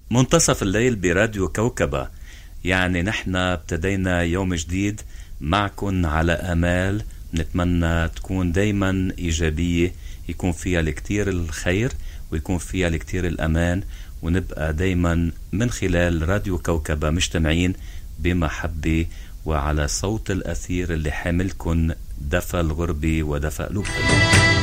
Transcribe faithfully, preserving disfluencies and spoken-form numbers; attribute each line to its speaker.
Speaker 1: منتصف الليل براديو كوكبة. يعني نحن ابتدينا يوم جديد معكن على آمال نتمنى تكون دايما إيجابية، يكون فيها الكتير الخير ويكون فيها الكتير الأمان، ونبقى دايما من خلال راديو كوكبة مجتمعين بمحبة وعلى صوت الأثير اللي حاملكن دفى الغربة ودفى قلوبكم.